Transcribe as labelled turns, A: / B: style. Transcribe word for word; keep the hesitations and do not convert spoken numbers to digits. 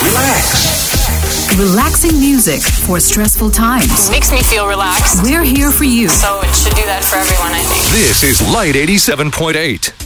A: Relax.
B: Relaxing music for stressful times.
C: Makes me feel relaxed.
B: We're here for you.
C: So it should do that for everyone, I think.
D: This is Light eighty-seven point eight.